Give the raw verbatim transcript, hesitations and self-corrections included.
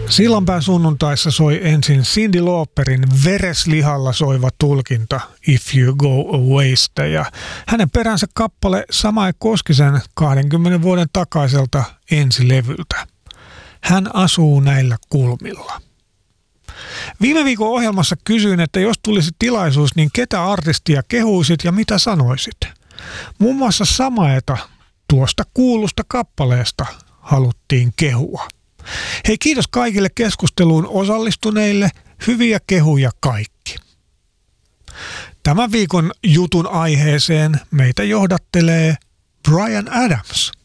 Sillanpään sunnuntaissa soi ensin Cyndi Lauperin vereslihalla soiva tulkinta If You Go Awaysta ja hänen peränsä kappale Samae Koskisen kahdenkymmenen vuoden takaiselta ensilevyltä. Hän asuu näillä kulmilla. Viime viikon ohjelmassa kysyin, että jos tulisi tilaisuus, niin ketä artistia kehuisit ja mitä sanoisit? Muun muassa Samaeta tuosta kuulusta kappaleesta haluttiin kehua. Hei, kiitos kaikille keskusteluun osallistuneille, hyviä kehuja kaikki. Tämän viikon jutun aiheeseen meitä johdattelee Bryan Adams.